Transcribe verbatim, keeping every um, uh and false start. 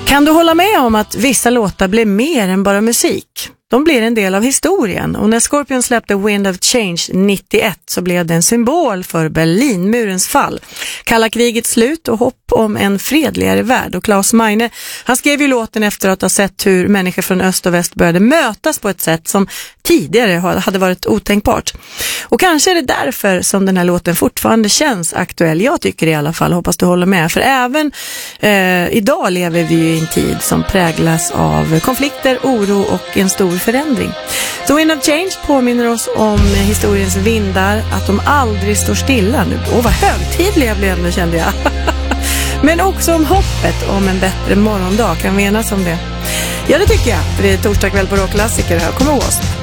Kan du hålla med om att vissa låtar blir mer än bara musik? De blir en del av historien, och när Scorpions släppte Wind of Change nittioett så blev det en symbol för Berlinmurens fall, kalla krigets slut och hopp om en fredligare värld. Och Klaus Meine, han skrev ju låten efter att ha sett hur människor från öst och väst började mötas på ett sätt som tidigare hade varit otänkbart. Och kanske är det därför som den här låten fortfarande känns aktuell. Jag tycker det i alla fall, hoppas du håller med. För även eh, idag lever vi ju i en tid som präglas av konflikter, oro och en stor förändring. The Wind of Change påminner oss om historiens vindar, att de aldrig står stilla nu. Åh, vad högtidlig jag blev nu, kände jag. Men också om hoppet om en bättre morgondag. Kan vi enas om det? Ja, det tycker jag. För det är torsdag kväll på Rockklassiker här. Kom ihåg oss.